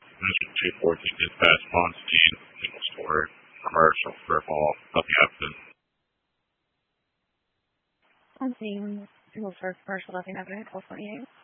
Mission 214 dispatch Ponstein, single story, commercial, strip mall, up Captain. On scene, single story, commercial, nothing happening at 1228.